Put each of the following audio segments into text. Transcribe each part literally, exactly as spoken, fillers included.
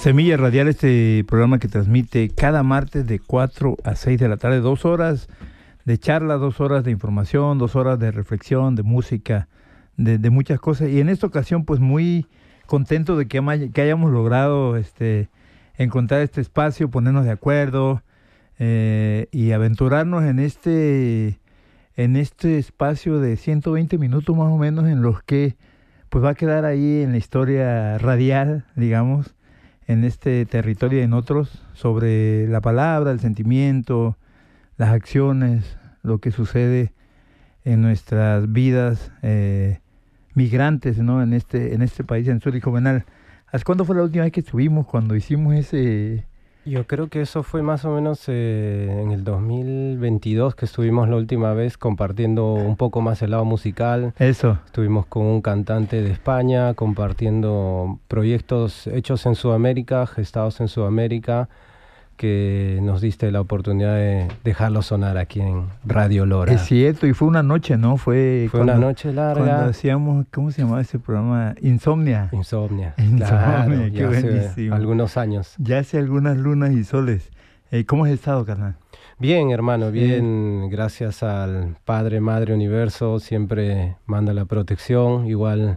Semilla Radial, este programa que transmite cada martes de cuatro a seis de la tarde, dos horas de charla, dos horas de información, dos horas de reflexión, de música, de, de muchas cosas. Y en esta ocasión, pues muy contento de que, ama, que hayamos logrado este, encontrar este espacio, ponernos de acuerdo eh, y aventurarnos en este, en este espacio de ciento veinte minutos más o menos, en los que pues va a quedar ahí en la historia radial, digamos, en este territorio y en otros, sobre la palabra, el sentimiento, las acciones, lo que sucede en nuestras vidas eh, migrantes, ¿no? En este, en este país, en Zúrich. Juvenal, ¿cuándo fue la última vez que estuvimos, cuando hicimos ese...? Yo creo que eso fue más o menos eh, en el dos mil veintidós que estuvimos la última vez compartiendo un poco más el lado musical. Eso. Estuvimos con un cantante de España compartiendo proyectos hechos en Sudamérica, gestados en Sudamérica, que nos diste la oportunidad de dejarlo sonar aquí en Radio Lora. Es cierto, y fue una noche, ¿no? Fue, fue cuando, una noche larga. Cuando hacíamos, ¿cómo se llamaba ese programa? Insomnia. Insomnia. Insomnia, claro, qué buenísimo. Algunos años. Ya hace algunas lunas y soles. Eh, ¿Cómo has estado, carnal? Bien, hermano, bien. Sí. Gracias al Padre, Madre, Universo, siempre manda la protección. Igual...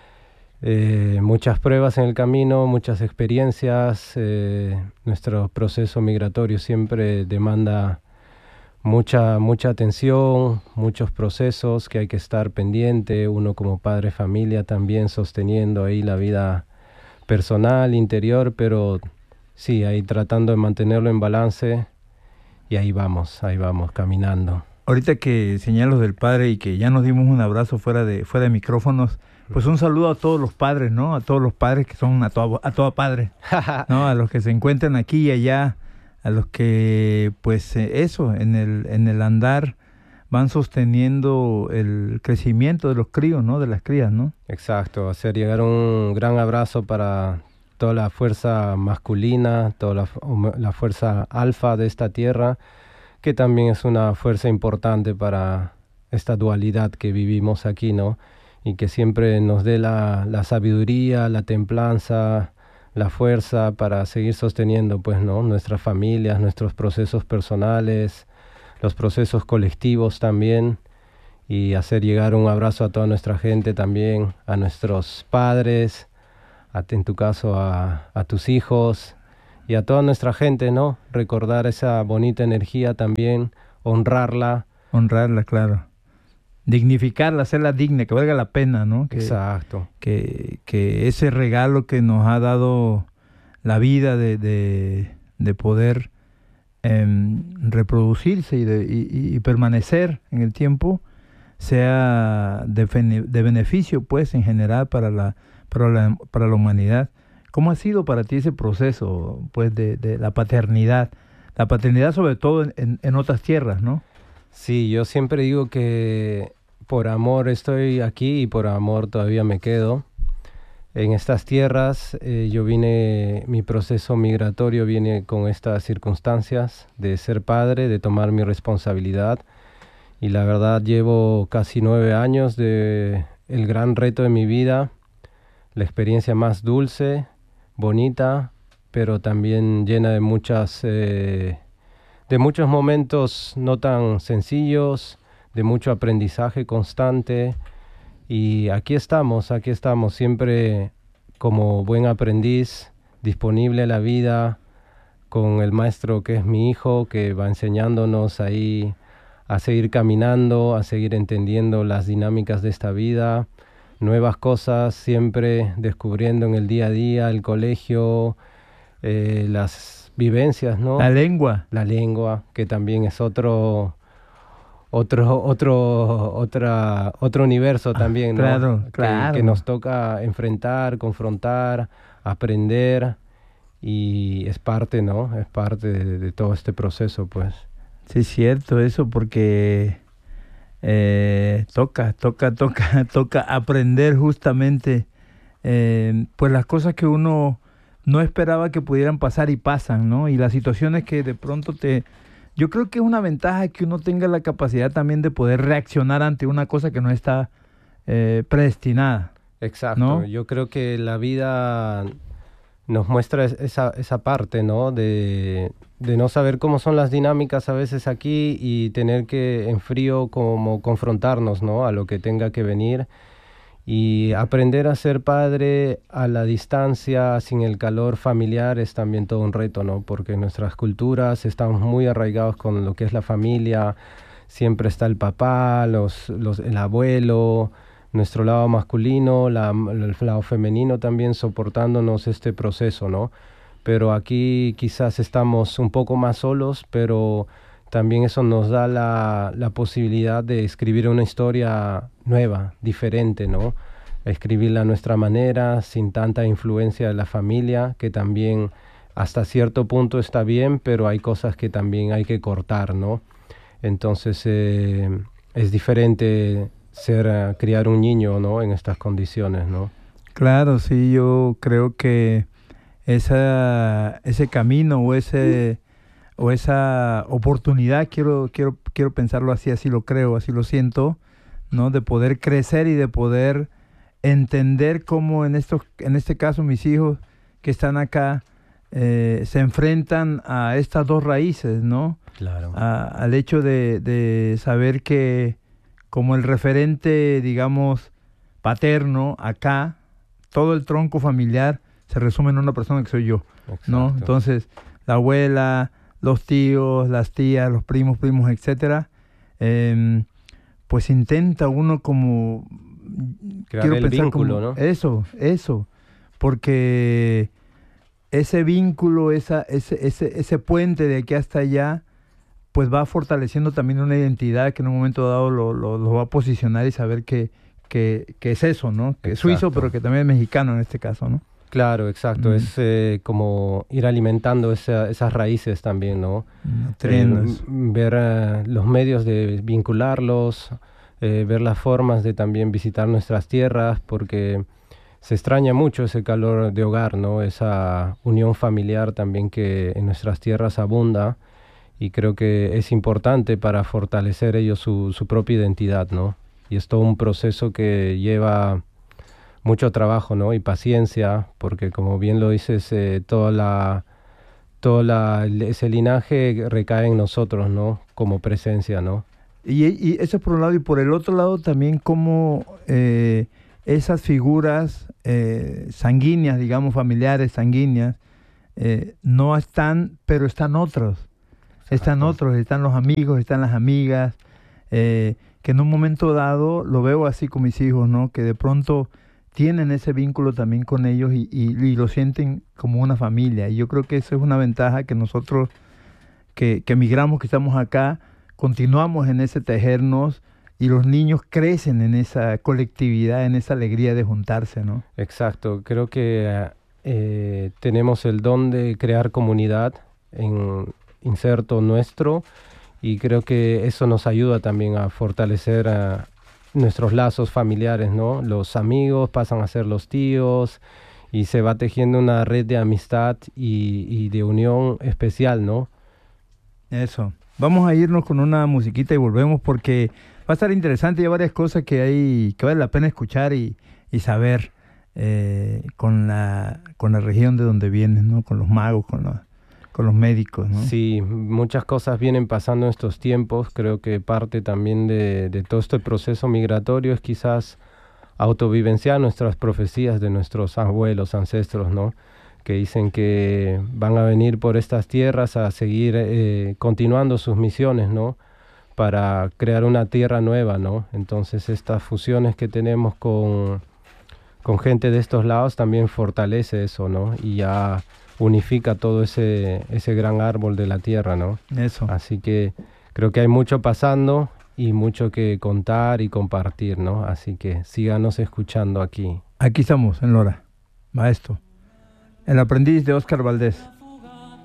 Eh, muchas pruebas en el camino, muchas experiencias. Eh, nuestro proceso migratorio siempre demanda mucha, mucha atención, muchos procesos que hay que estar pendiente. Uno como padre, familia también sosteniendo ahí la vida personal, interior, pero sí, ahí tratando de mantenerlo en balance y ahí vamos, ahí vamos, caminando. Ahorita que señalos del padre y que ya nos dimos un abrazo fuera de, fuera de micrófonos, pues un saludo a todos los padres, ¿no? A todos los padres que son a toda, a toda padre, ¿no? A los que se encuentran aquí y allá, a los que, pues eh, eso, en el, en el andar van sosteniendo el crecimiento de los críos, ¿no? De las crías, ¿no? Exacto, hacer llegar un gran abrazo para toda la fuerza masculina, toda la, la fuerza alfa de esta tierra, que también es una fuerza importante para esta dualidad que vivimos aquí, ¿no? Y que siempre nos dé la, la sabiduría, la templanza, la fuerza para seguir sosteniendo, pues, ¿no? Nuestras familias, nuestros procesos personales, los procesos colectivos también, y hacer llegar un abrazo a toda nuestra gente también, a nuestros padres, a, en tu caso a, a tus hijos y a toda nuestra gente, ¿no? Recordar esa bonita energía también, honrarla. Honrarla, claro. Dignificarla, hacerla digna, que valga la pena, ¿no? Que, Exacto. Que, que ese regalo que nos ha dado la vida de, de, de poder eh, reproducirse y, de, y, y permanecer en el tiempo sea de, de beneficio, pues, en general para la, para la, para la humanidad. ¿Cómo ha sido para ti ese proceso, pues, de, de la paternidad? La paternidad sobre todo en, en, en otras tierras, ¿no? Sí, yo siempre digo que por amor estoy aquí y por amor todavía me quedo. En estas tierras eh, yo vine, mi proceso migratorio viene con estas circunstancias de ser padre, de tomar mi responsabilidad. Y la verdad llevo casi nueve años de el gran reto de mi vida, la experiencia más dulce, bonita, pero también llena de muchas... Eh, de muchos momentos no tan sencillos, de mucho aprendizaje constante, y aquí estamos, aquí estamos, siempre como buen aprendiz, disponible a la vida, con el maestro que es mi hijo, que va enseñándonos ahí a seguir caminando, a seguir entendiendo las dinámicas de esta vida, nuevas cosas, siempre descubriendo en el día a día, el colegio, eh, las vivencias, ¿no? La lengua. La lengua, que también es otro, otro, otro, otra, otro universo también, ¿no? Claro, que, claro. Que nos toca enfrentar, confrontar, aprender, y es parte, ¿no? Es parte de, de todo este proceso, pues. Sí, es cierto eso, porque eh, toca, toca, toca, toca aprender justamente, eh, pues las cosas que uno no esperaba que pudieran pasar y pasan, ¿no? Y las situaciones que de pronto te... Yo creo que es una ventaja que uno tenga la capacidad también de poder reaccionar ante una cosa que no está eh, predestinada. Exacto. ¿No? Yo creo que la vida nos muestra esa, esa parte, ¿no? De, de no saber cómo son las dinámicas a veces aquí y tener que en frío como confrontarnos, ¿no? A lo que tenga que venir y aprender a ser padre a la distancia, sin el calor familiar, es también todo un reto, ¿no? Porque en nuestras culturas estamos muy arraigados con lo que es la familia, siempre está el papá, los, los, el abuelo, nuestro lado masculino, la, el lado femenino también soportándonos este proceso, ¿no? Pero aquí quizás estamos un poco más solos, pero también eso nos da la, la posibilidad de escribir una historia nueva, diferente, ¿no? Escribirla a nuestra manera, sin tanta influencia de la familia, que también hasta cierto punto está bien, pero hay cosas que también hay que cortar, ¿no? Entonces eh, es diferente ser uh, criar un niño, ¿no? En estas condiciones, ¿no? Claro, sí, yo creo que esa, ese camino o ese o esa oportunidad, quiero quiero quiero pensarlo así, así lo creo, así lo siento, ¿no? De poder crecer y de poder entender cómo en estos en este caso mis hijos que están acá eh, se enfrentan a estas dos raíces, ¿no? Claro. A, al hecho de, de saber que como el referente, digamos, paterno, acá, todo el tronco familiar se resume en una persona que soy yo, ¿no? Exacto. Entonces, la abuela, los tíos, las tías, los primos, primos, etcétera, eh, pues intenta uno como... Crear el vínculo, como, ¿no? Eso, eso, porque ese vínculo, esa, ese, ese, ese puente de aquí hasta allá, pues va fortaleciendo también una identidad que en un momento dado lo, lo, lo va a posicionar y saber que, que, que es eso, ¿no? Que es suizo, pero que también es mexicano en este caso, ¿no? Claro, exacto. Mm. Es eh, como ir alimentando esa, esas raíces también, ¿no? Eh, ver uh, los medios de vincularlos, eh, ver las formas de también visitar nuestras tierras, porque se extraña mucho ese calor de hogar, ¿no? Esa unión familiar también que en nuestras tierras abunda. Y creo que es importante para fortalecer ellos su, su propia identidad, ¿no? Y es todo un proceso que lleva mucho trabajo, ¿no? Y paciencia, porque como bien lo dices, eh, toda la, todo la, ese linaje recae en nosotros, ¿no? Como presencia, ¿no? Y, y eso por un lado, y por el otro lado también como eh, esas figuras eh, sanguíneas, digamos, familiares, sanguíneas, eh, no están, pero están otros. Están otros, están los amigos, están las amigas, eh, que en un momento dado, lo veo así con mis hijos, ¿no? Que de pronto tienen ese vínculo también con ellos y, y, y lo sienten como una familia. Y yo creo que eso es una ventaja que nosotros, que, que emigramos, que estamos acá, continuamos en ese tejernos y los niños crecen en esa colectividad, en esa alegría de juntarse, ¿no? Exacto, creo que eh, tenemos el don de crear comunidad en... inserto nuestro y creo que eso nos ayuda también a fortalecer a nuestros lazos familiares, ¿no? Los amigos pasan a ser los tíos y se va tejiendo una red de amistad y, y de unión especial, ¿no? Eso. Vamos a irnos con una musiquita y volvemos porque va a estar interesante y hay varias cosas que hay que vale la pena escuchar y, y saber eh, con la con la región de donde vienes, ¿no? Con los magos, con los con los médicos, ¿no? Sí, muchas cosas vienen pasando en estos tiempos. Creo que parte también de, de todo este proceso migratorio es quizás autovivenciar nuestras profecías de nuestros abuelos, ancestros, ¿no? Que dicen que van a venir por estas tierras a seguir eh, continuando sus misiones, ¿no? Para crear una tierra nueva, ¿no? Entonces estas fusiones que tenemos con, con gente de estos lados también fortalece eso, ¿no? Y ya unifica todo ese, ese gran árbol de la tierra, ¿no? Eso. Así que creo que hay mucho pasando y mucho que contar y compartir, ¿no? Así que síganos escuchando aquí. Aquí estamos, en Lora. Maestro. El aprendiz de Óscar Valdés.